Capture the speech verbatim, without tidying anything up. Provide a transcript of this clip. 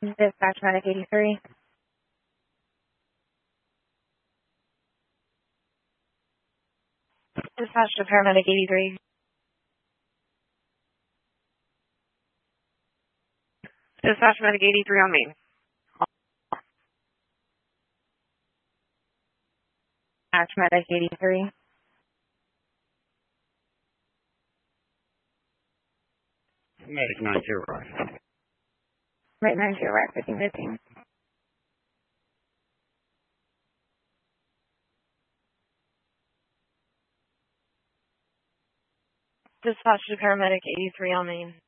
Dispatch Medic eighty-three. Dispatch to Paramedic eighty-three. Dispatch Medic eighty-three on main. Dispatch Medic eighty-three. Medic nine zero. Right nine zero, right fifteen fifteen. Dispatch to Paramedic eighty-three on main.